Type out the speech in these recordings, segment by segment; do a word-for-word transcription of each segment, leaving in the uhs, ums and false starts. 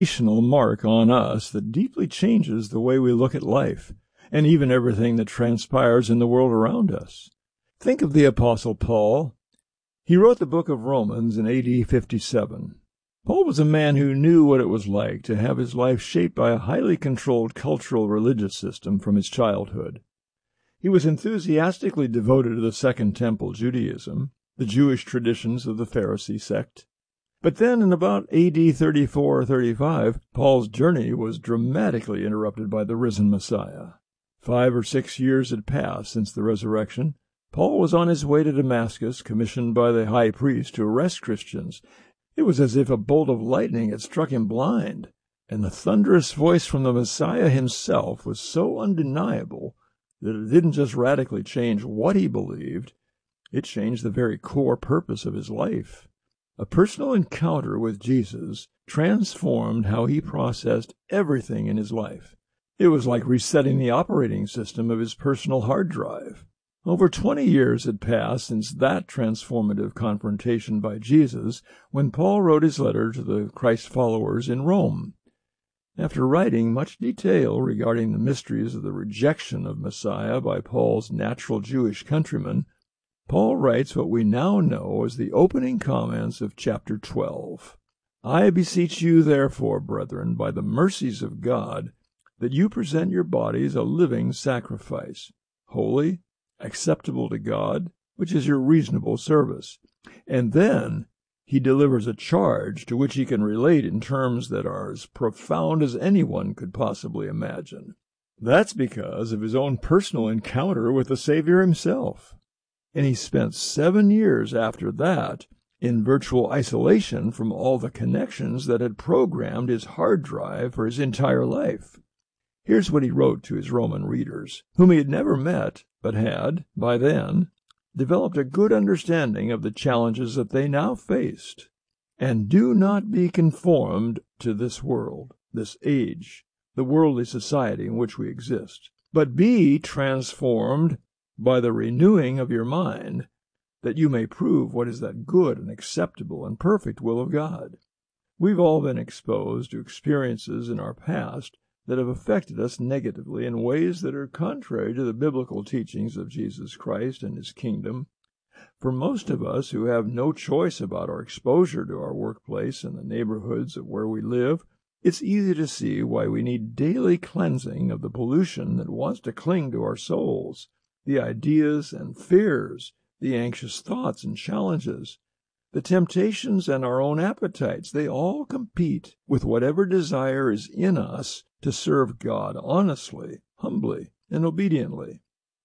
mark on us that deeply changes the way we look at life, and even everything that transpires in the world around us. Think of the Apostle Paul. He wrote the book of Romans in A D fifty-seven. Paul was a man who knew what it was like to have his life shaped by a highly controlled cultural religious system from his childhood. He was enthusiastically devoted to the Second Temple Judaism, the Jewish traditions of the Pharisee sect. But then, in about A D thirty-four or thirty-five, Paul's journey was dramatically interrupted by the risen Messiah. Five or six years had passed since the resurrection. Paul was on his way to Damascus, commissioned by the high priest to arrest Christians. It was as if a bolt of lightning had struck him blind, and the thunderous voice from the Messiah himself was so undeniable that it didn't just radically change what he believed, it changed the very core purpose of his life. A personal encounter with Jesus transformed how he processed everything in his life. It was like resetting the operating system of his personal hard drive. Over twenty years had passed since that transformative confrontation by Jesus when Paul wrote his letter to the Christ followers in Rome. After writing much detail regarding the mysteries of the rejection of Messiah by Paul's natural Jewish countrymen, Paul writes what we now know as the opening comments of chapter twelve. I beseech you, therefore, brethren, by the mercies of God, that you present your bodies a living sacrifice, holy, acceptable to God, which is your reasonable service. And then he delivers a charge to which he can relate in terms that are as profound as anyone could possibly imagine. That's because of his own personal encounter with the Savior himself. And he spent seven years after that in virtual isolation from all the connections that had programmed his hard drive for his entire life. Here's what he wrote to his Roman readers, whom he had never met, but had, by then, developed a good understanding of the challenges that they now faced. And do not be conformed to this world, this age, the worldly society in which we exist, but be transformed by the renewing of your mind, that you may prove what is that good and acceptable and perfect will of God. We've all been exposed to experiences in our past that have affected us negatively in ways that are contrary to the biblical teachings of Jesus Christ and his kingdom. For most of us who have no choice about our exposure to our workplace and the neighborhoods of where we live, it's easy to see why we need daily cleansing of the pollution that wants to cling to our souls, the ideas and fears, the anxious thoughts and challenges, the temptations and our own appetites. They all compete with whatever desire is in us to serve God honestly, humbly, and obediently.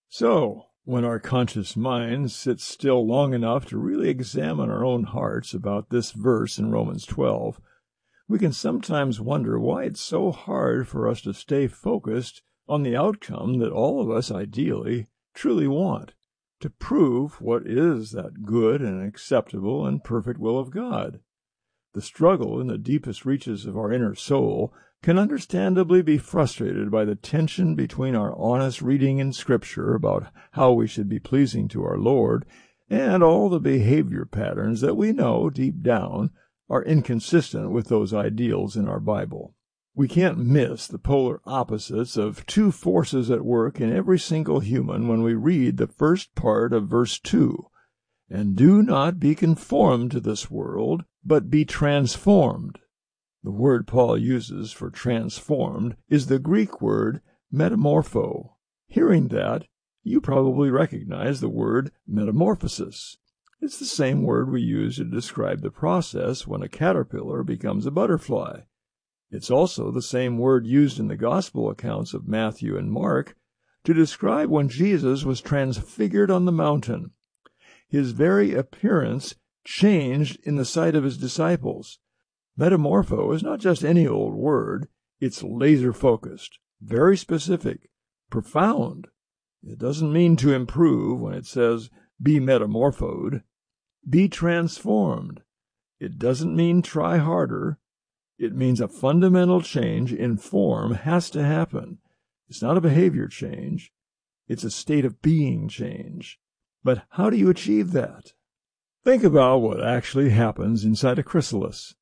So, when our conscious mind sits still long enough to really examine our own hearts about this verse in Romans twelve, we can sometimes wonder why it's so hard for us to stay focused on the outcome that all of us ideally truly want, to prove what is that good and acceptable and perfect will of God. The struggle in the deepest reaches of our inner soul can understandably be frustrated by the tension between our honest reading in Scripture about how we should be pleasing to our Lord and all the behavior patterns that we know deep down are inconsistent with those ideals in our Bible. We can't miss the polar opposites of two forces at work in every single human when we read the first part of verse two. And do not be conformed to this world, but be transformed. The word Paul uses for transformed is the Greek word metamorpho. Hearing that, you probably recognize the word metamorphosis. It's the same word we use to describe the process when a caterpillar becomes a butterfly. It's also the same word used in the gospel accounts of Matthew and Mark to describe when Jesus was transfigured on the mountain. His very appearance changed in the sight of his disciples. Metamorpho is not just any old word. It's laser-focused, very specific, profound. It doesn't mean to improve when it says, be metamorphosed. Be transformed. It doesn't mean try harder. It means a fundamental change in form has to happen. It's not a behavior change. It's a state of being change. But how do you achieve that? Think about what actually happens inside a chrysalis.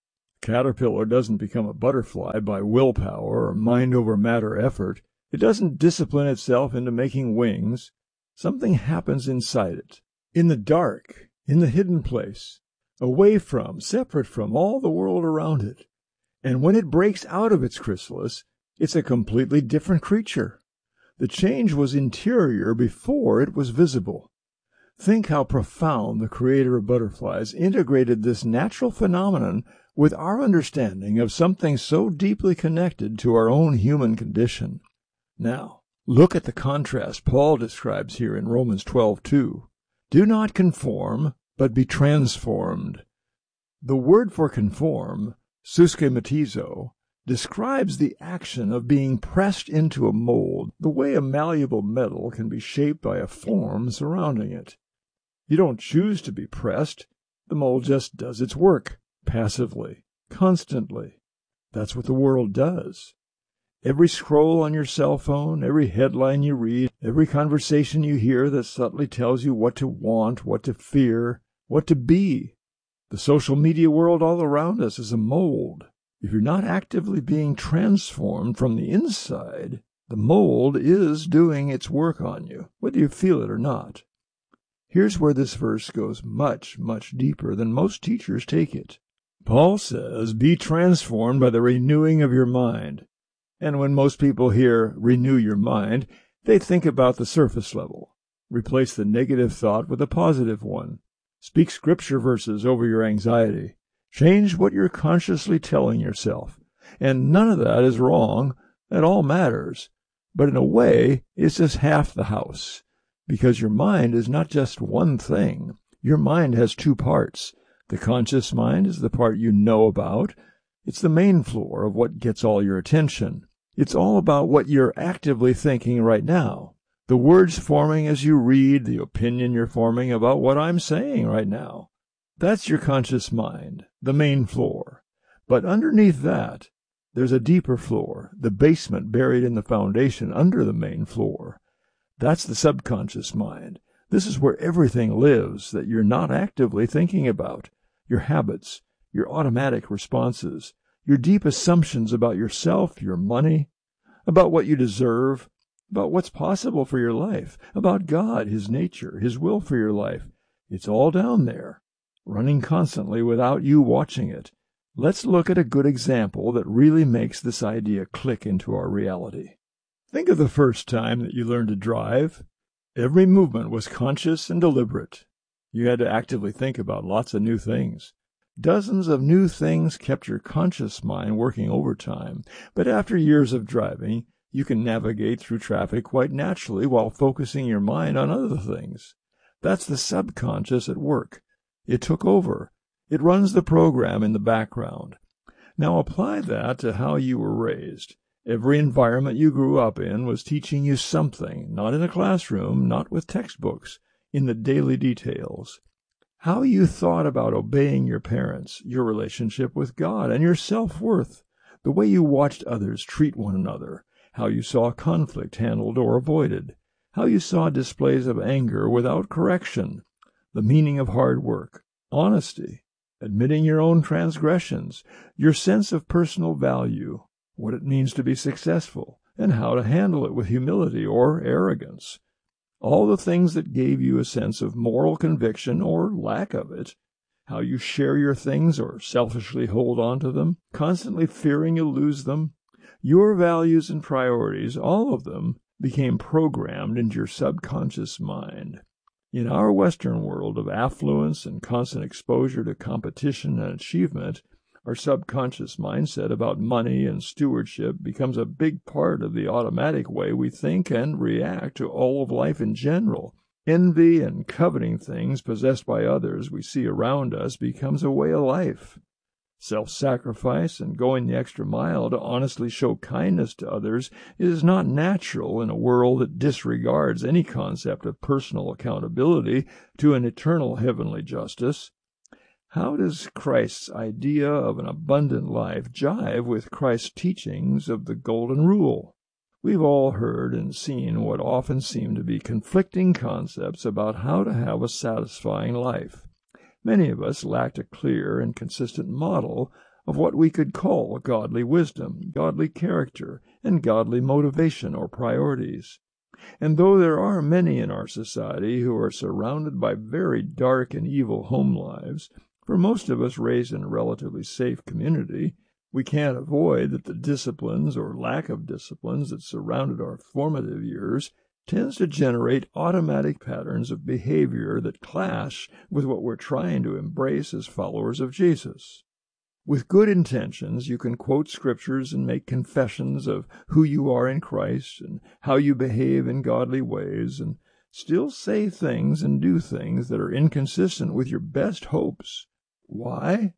caterpillar doesn't become a butterfly by willpower or mind-over-matter effort. It doesn't discipline itself into making wings. Something happens inside it, in the dark, in the hidden place, away from, separate from all the world around it. And when it breaks out of its chrysalis, it's a completely different creature. The change was interior before it was visible. Think how profound the creator of butterflies integrated this natural phenomenon with our understanding of something so deeply connected to our own human condition. Now, look at the contrast Paul describes here in Romans twelve two. Do not conform, but be transformed. The word for conform, suschematizo, describes the action of being pressed into a mold, the way a malleable metal can be shaped by a form surrounding it. You don't choose to be pressed. The mold just does its work, passively, constantly. That's what the world does. Every scroll on your cell phone, every headline you read, every conversation you hear that subtly tells you what to want, what to fear, what to be. The social media world all around us is a mold. If you're not actively being transformed from the inside, the mold is doing its work on you, whether you feel it or not. Here's where this verse goes much, much deeper than most teachers take it. Paul says, be transformed by the renewing of your mind. And when most people hear renew your mind, they think about the surface level. Replace the negative thought with a positive one. Speak scripture verses over your anxiety. Change what you're consciously telling yourself. And none of that is wrong. That all matters. But in a way, it's just half the house. Because your mind is not just one thing. Your mind has two parts. The conscious mind is the part you know about. It's the main floor of what gets all your attention. It's all about what you're actively thinking right now. The words forming as you read, the opinion you're forming about what I'm saying right now. That's your conscious mind, the main floor. But underneath that, there's a deeper floor, the basement buried in the foundation under the main floor. That's the subconscious mind. This is where everything lives that you're not actively thinking about. Your habits, your automatic responses, your deep assumptions about yourself, your money, about what you deserve, about what's possible for your life, about God, His nature, His will for your life. It's all down there, running constantly without you watching it. Let's look at a good example that really makes this idea click into our reality. Think of the first time that you learned to drive. Every movement was conscious and deliberate. You had to actively think about lots of new things. Dozens of new things kept your conscious mind working overtime, but after years of driving, you can navigate through traffic quite naturally while focusing your mind on other things. That's the subconscious at work. It took over. It runs the program in the background. Now apply that to how you were raised. Every environment you grew up in was teaching you something, not in a classroom, not with textbooks, in the daily details. How you thought about obeying your parents, your relationship with God, and your self-worth, the way you watched others treat one another, how you saw conflict handled or avoided, how you saw displays of anger without correction, the meaning of hard work, honesty, admitting your own transgressions, your sense of personal value, what it means to be successful, and how to handle it with humility or arrogance. All the things that gave you a sense of moral conviction or lack of it, how you share your things or selfishly hold on to them, constantly fearing you'll lose them. Your values and priorities, all of them, became programmed into your subconscious mind. In our Western world of affluence and constant exposure to competition and achievement, our subconscious mindset about money and stewardship becomes a big part of the automatic way we think and react to all of life in general. Envy and coveting things possessed by others we see around us becomes a way of life. Self-sacrifice and going the extra mile to honestly show kindness to others is not natural in a world that disregards any concept of personal accountability to an eternal heavenly justice. How does Christ's idea of an abundant life jive with Christ's teachings of the Golden Rule? We've all heard and seen what often seem to be conflicting concepts about how to have a satisfying life. Many of us lacked a clear and consistent model of what we could call godly wisdom, godly character, and godly motivation or priorities. And though there are many in our society who are surrounded by very dark and evil home lives, for most of us raised in a relatively safe community, we can't avoid that the disciplines or lack of disciplines that surrounded our formative years tends to generate automatic patterns of behavior that clash with what we're trying to embrace as followers of Jesus. With good intentions, you can quote scriptures and make confessions of who you are in Christ and how you behave in godly ways, and still say things and do things that are inconsistent with your best hopes. Why?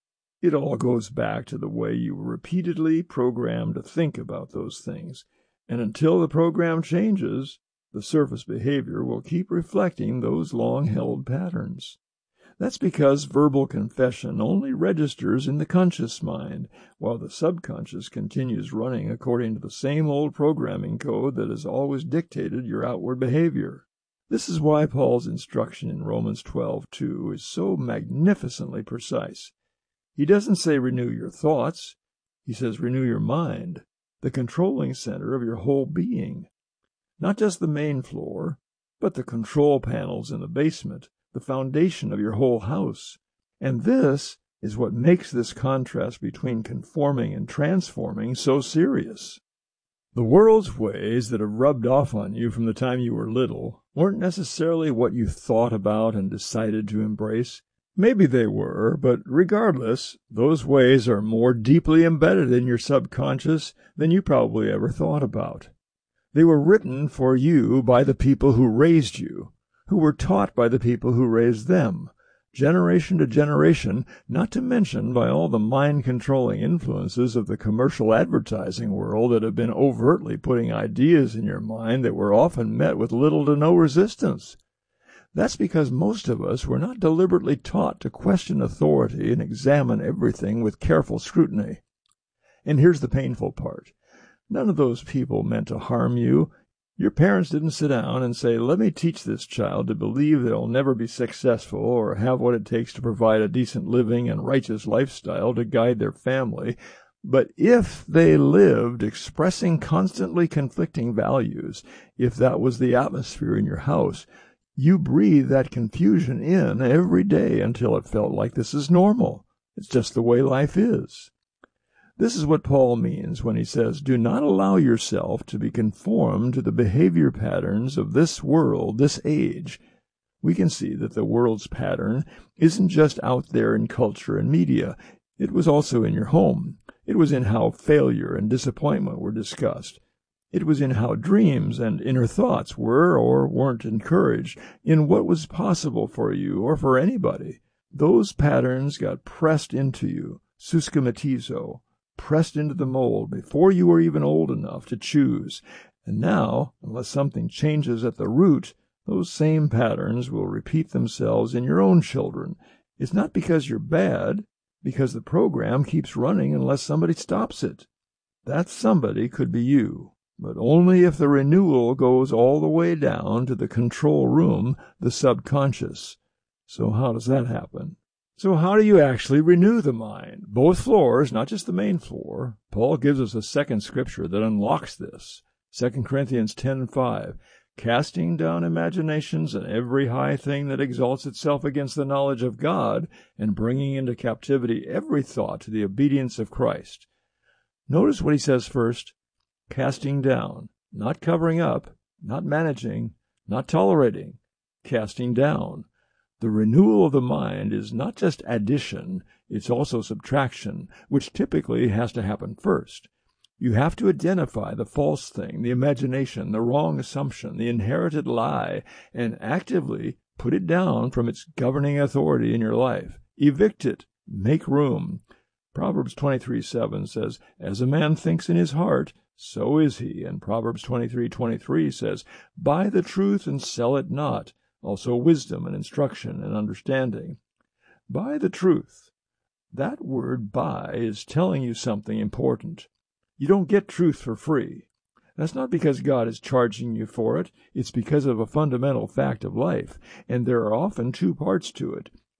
It all goes back to the way you were repeatedly programmed to think about those things, and until the program changes, the surface behavior will keep reflecting those long-held patterns. That's because verbal confession only registers in the conscious mind, while the subconscious continues running according to the same old programming code that has always dictated your outward behavior. This is why Paul's instruction in Romans twelve two is so magnificently precise. He doesn't say renew your thoughts. He says renew your mind, the controlling center of your whole being. Not just the main floor, but the control panels in the basement, the foundation of your whole house. And this is what makes this contrast between conforming and transforming so serious. The world's ways that have rubbed off on you from the time you were little weren't necessarily what you thought about and decided to embrace. Maybe they were, but regardless, those ways are more deeply embedded in your subconscious than you probably ever thought about. They were written for you by the people who raised you, who were taught by the people who raised them, generation to generation, not to mention by all the mind-controlling influences of the commercial advertising world that have been overtly putting ideas in your mind that were often met with little to no resistance. That's because most of us were not deliberately taught to question authority and examine everything with careful scrutiny. And here's the painful part. None of those people meant to harm you. Your parents didn't sit down and say, let me teach this child to believe that he'll never be successful or have what it takes to provide a decent living and righteous lifestyle to guide their family. But if they lived expressing constantly conflicting values, if that was the atmosphere in your house, you breathe that confusion in every day until it felt like this is normal. It's just the way life is. This is what Paul means when he says, do not allow yourself to be conformed to the behavior patterns of this world, this age. We can see that the world's pattern isn't just out there in culture and media. It was also in your home. It was in how failure and disappointment were discussed. It was in how dreams and inner thoughts were or weren't encouraged, in what was possible for you or for anybody. Those patterns got pressed into you, suschematizo, pressed into the mold before you were even old enough to choose. And now, unless something changes at the root, those same patterns will repeat themselves in your own children. It's not because you're bad, because the program keeps running unless somebody stops it. That somebody could be you, but only if the renewal goes all the way down to the control room, the subconscious. So how does that happen? So how do you actually renew the mind? Both floors, not just the main floor. Paul gives us a second scripture that unlocks this. Second Corinthians ten five, casting down imaginations and every high thing that exalts itself against the knowledge of God, and bringing into captivity every thought to the obedience of Christ. Notice what he says first. Casting down, not covering up, not managing, not tolerating, casting down. The renewal of the mind is not just addition, it's also subtraction, which typically has to happen first. You have to identify the false thing, the imagination, the wrong assumption, the inherited lie, and actively put it down from its governing authority in your life. Evict it. Make room. Proverbs twenty-three seven says, as a man thinks in his heart, so is he. And Proverbs twenty-three twenty-three says, buy the truth and sell it not. Also wisdom and instruction and understanding. Buy the truth. That word buy is telling you something important. You don't get truth for free. That's not because God is charging you for it. It's because of a fundamental fact of life, and there are often two parts to it.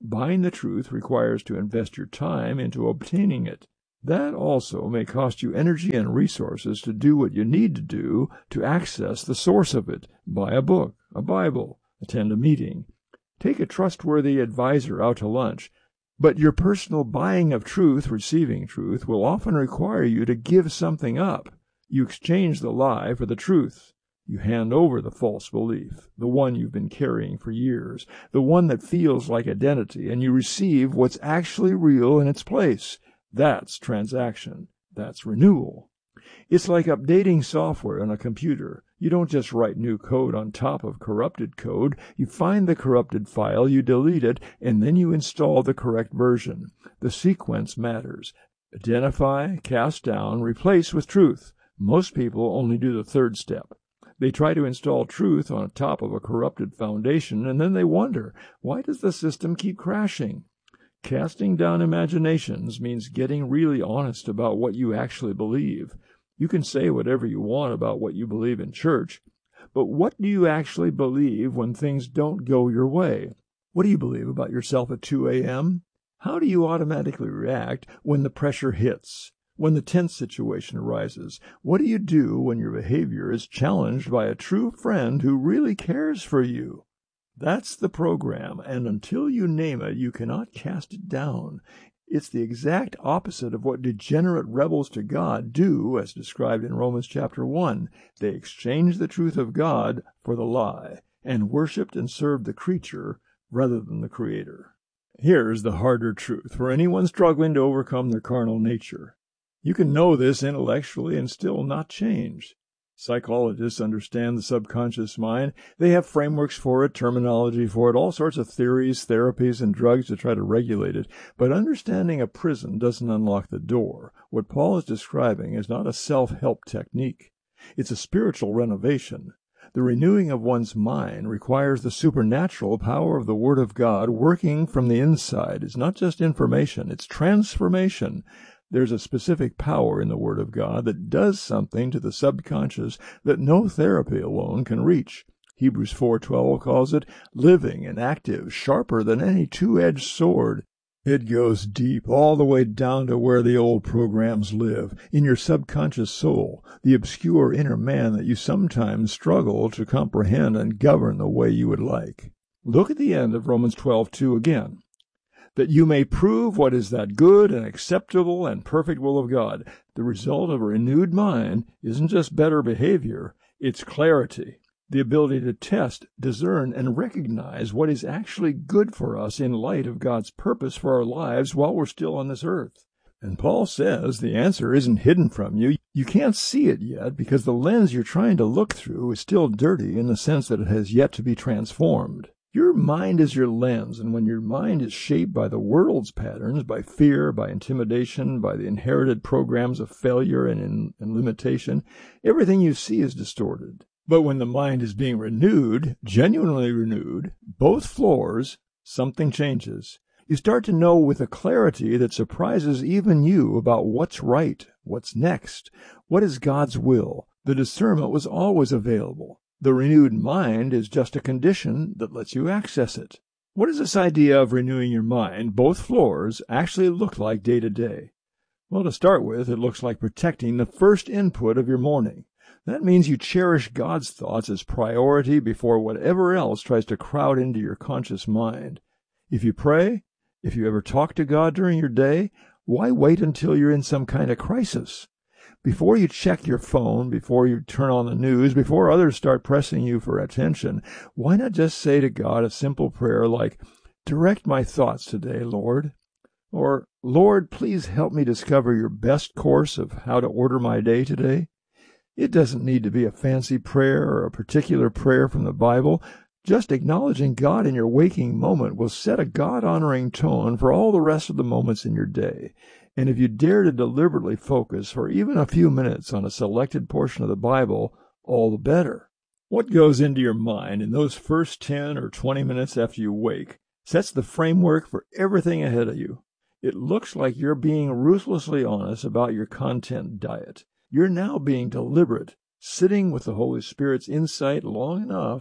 Buying the truth requires to invest your time into obtaining it. That also may cost you energy and resources to do what you need to do to access the source of it. Buy a book, a Bible, attend a meeting, take a trustworthy advisor out to lunch. But your personal buying of truth, receiving truth, will often require you to give something up. You exchange the lie for the truth. You hand over the false belief, the one you've been carrying for years, the one that feels like identity, and you receive what's actually real in its place. That's transaction. That's renewal. It's like updating software on a computer. You don't just write new code on top of corrupted code. You find the corrupted file, you delete it, and then you install the correct version. The sequence matters. Identify, cast down, replace with truth. Most people only do the third step. They try to install truth on top of a corrupted foundation, and then they wonder, why does the system keep crashing? Casting down imaginations means getting really honest about what you actually believe. You can say whatever you want about what you believe in church, but what do you actually believe when things don't go your way? What do you believe about yourself at two a.m.? How do you automatically react when the pressure hits? When the tense situation arises? What do you do when your behavior is challenged by a true friend who really cares for you? That's the program, and until you name it, you cannot cast it down. It's the exact opposite of what degenerate rebels to God do, as described in Romans chapter one. They exchanged the truth of God for the lie, and worshipped and served the creature rather than the Creator. Here's the harder truth for anyone struggling to overcome their carnal nature. You can know this intellectually and still not change. Psychologists understand the subconscious mind. They have frameworks for it, terminology for it, all sorts of theories, therapies, and drugs to try to regulate it. But understanding a prison doesn't unlock the door. What Paul is describing is not a self-help technique. It's a spiritual renovation. The renewing of one's mind requires the supernatural power of the Word of God working from the inside. It's not just information, it's transformation. There's a specific power in the Word of God that does something to the subconscious that no therapy alone can reach. Hebrews four twelve calls it living and active, sharper than any two-edged sword. It goes deep, all the way down to where the old programs live, in your subconscious soul, the obscure inner man that you sometimes struggle to comprehend and govern the way you would like. Look at the end of Romans twelve two again. That you may prove what is that good and acceptable and perfect will of God. The result of a renewed mind isn't just better behavior, it's clarity, the ability to test, discern, and recognize what is actually good for us in light of God's purpose for our lives while we're still on this earth. And Paul says the answer isn't hidden from you. You can't see it yet because the lens you're trying to look through is still dirty in the sense that it has yet to be transformed. Your mind is your lens, and when your mind is shaped by the world's patterns, by fear, by intimidation, by the inherited programs of failure and, in, and limitation, everything you see is distorted. But when the mind is being renewed, genuinely renewed, both floors, something changes. You start to know with a clarity that surprises even you about what's right, what's next, what is God's will. The discernment was always available. The renewed mind is just a condition that lets you access it. What does this idea of renewing your mind, both floors, actually look like day to day? Well, to start with, it looks like protecting the first input of your morning. That means you cherish God's thoughts as priority before whatever else tries to crowd into your conscious mind. If you pray, if you ever talk to God during your day, why wait until you're in some kind of crisis? Before you check your phone, before you turn on the news, before others start pressing you for attention, why not just say to God a simple prayer like, "Direct my thoughts today, Lord," or "Lord, please help me discover your best course of how to order my day today"? It doesn't need to be a fancy prayer or a particular prayer from the Bible. Just acknowledging God in your waking moment will set a God-honoring tone for all the rest of the moments in your day. And if you dare to deliberately focus for even a few minutes on a selected portion of the Bible, all the better. What goes into your mind in those first ten or twenty minutes after you wake sets the framework for everything ahead of you. It looks like you're being ruthlessly honest about your content diet. You're now being deliberate, sitting with the Holy Spirit's insight long enough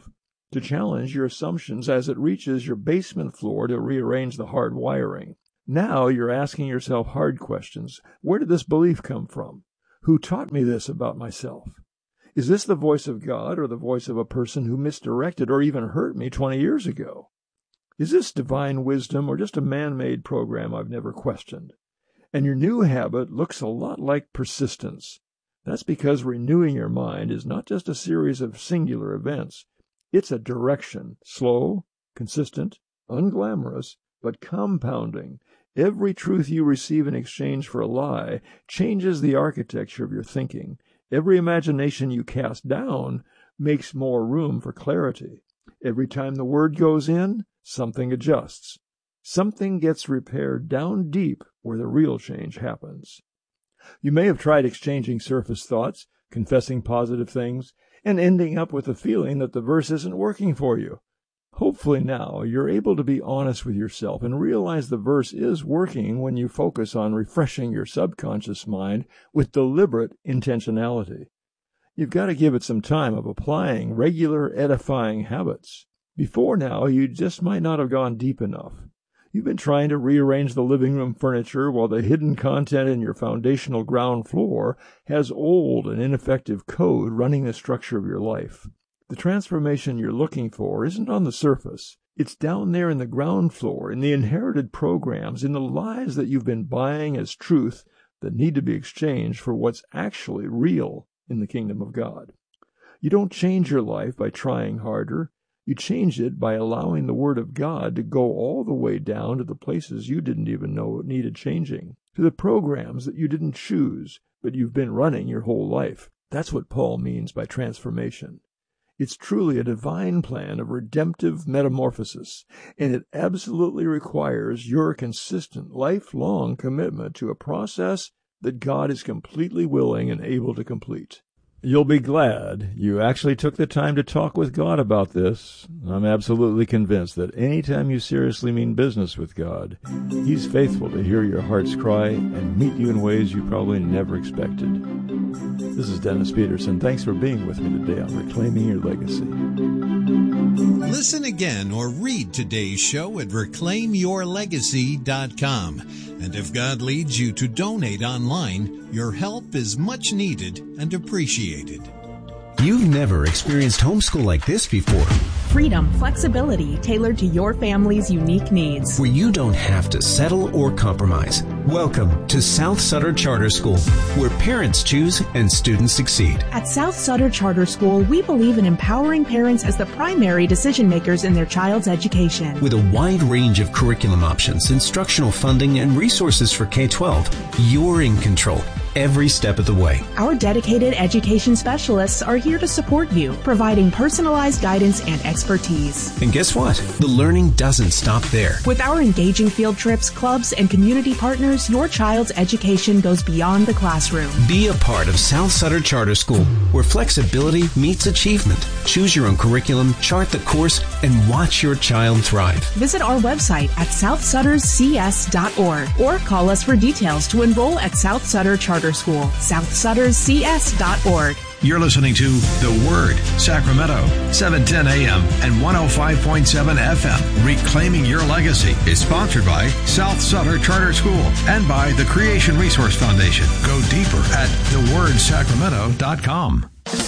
to challenge your assumptions as it reaches your basement floor to rearrange the hard wiring. Now you're asking yourself hard questions. Where did this belief come from? Who taught me this about myself? Is this the voice of God or the voice of a person who misdirected or even hurt me twenty years ago? Is this divine wisdom or just a man-made program I've never questioned? And your new habit looks a lot like persistence. That's because renewing your mind is not just a series of singular events. It's a direction, slow, consistent, unglamorous, but compounding. Every truth you receive in exchange for a lie changes the architecture of your thinking. Every imagination you cast down makes more room for clarity. Every time the word goes in, something adjusts. Something gets repaired down deep where the real change happens. You may have tried exchanging surface thoughts, confessing positive things, and ending up with the feeling that the verse isn't working for you. Hopefully now you're able to be honest with yourself and realize the verse is working when you focus on refreshing your subconscious mind with deliberate intentionality. You've got to give it some time of applying regular edifying habits. Before now, you just might not have gone deep enough. You've been trying to rearrange the living room furniture while the hidden content in your foundational ground floor has old and ineffective code running the structure of your life. The transformation you're looking for isn't on the surface. It's down there in the ground floor, in the inherited programs, in the lies that you've been buying as truth that need to be exchanged for what's actually real in the kingdom of God. You don't change your life by trying harder. You change it by allowing the Word of God to go all the way down to the places you didn't even know it needed changing, to the programs that you didn't choose, but you've been running your whole life. That's what Paul means by transformation. It's truly a divine plan of redemptive metamorphosis, and it absolutely requires your consistent, lifelong commitment to a process that God is completely willing and able to complete. You'll be glad you actually took the time to talk with God about this. I'm absolutely convinced that anytime you seriously mean business with God, He's faithful to hear your heart's cry and meet you in ways you probably never expected. This is Dennis Peterson. Thanks for being with me today on Reclaiming Your Legacy. Listen again or read today's show at reclaim your legacy dot com. And if God leads you to donate online, your help is much needed and appreciated. You've never experienced homeschool like this before. Freedom, flexibility, tailored to your family's unique needs. Where you don't have to settle or compromise. Welcome to South Sutter Charter School, where parents choose and students succeed. At South Sutter Charter School, we believe in empowering parents as the primary decision makers in their child's education. With a wide range of curriculum options, instructional funding, and resources for K twelve, you're in control every step of the way. Our dedicated education specialists are here to support you, providing personalized guidance and expertise. And guess what? The learning doesn't stop there. With our engaging field trips, clubs, and community partners, your child's education goes beyond the classroom. Be a part of South Sutter Charter School, where flexibility meets achievement. Choose your own curriculum, chart the course, and watch your child thrive. Visit our website at south sutters c s dot org or call us for details to enroll at South Sutter Charter School, south sutters c s dot org. You're listening to The Word, Sacramento, seven ten a.m. and one oh five point seven F M. Reclaiming Your Legacy is sponsored by South Sutter Charter School and by the Creation Resource Foundation. Go deeper at the word sacramento dot com.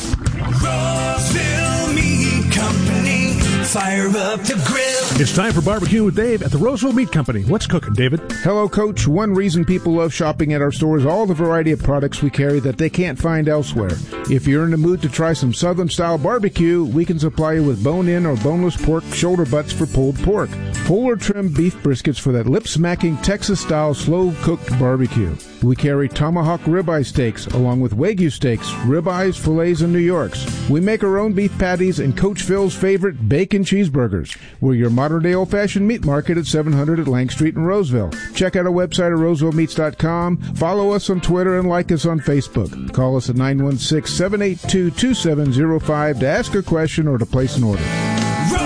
Roseville Meat Company, fire up the grill. It's time for Barbecue with Dave at the Roseville Meat Company. What's cooking, David? Hello, Coach. One reason people love shopping at our store is all the variety of products we carry that they can't find elsewhere. If you're in the mood to try some Southern-style barbecue, we can supply you with bone-in or boneless pork shoulder butts for pulled pork, whole or trimmed beef briskets for that lip-smacking Texas-style slow-cooked barbecue. We carry tomahawk ribeye steaks along with Wagyu steaks, ribeyes, fillets, and New Yorks. We make our own beef patties and Coach Phil's favorite bacon cheeseburgers. We're your modern-day old-fashioned meat market at seven hundred at Lang Street in Roseville. Check out our website at roseville meats dot com. Follow us on Twitter and like us on Facebook. Call us at nine one six, seven eight two, two seven zero five to ask a question or to place an order.